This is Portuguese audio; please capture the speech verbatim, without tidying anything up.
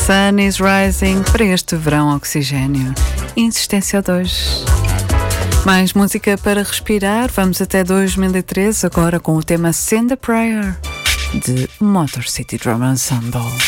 Sun is Rising para este verão oxigênio. Insistência dois. Mais música para respirar. Vamos até dois mil e treze, agora com o tema Send a Prayer de Motor City Drum Ensemble.